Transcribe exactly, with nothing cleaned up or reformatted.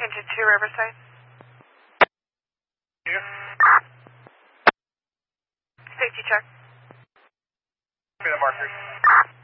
Engine two, Riverside. Yeah. Safety check. Give me the markers.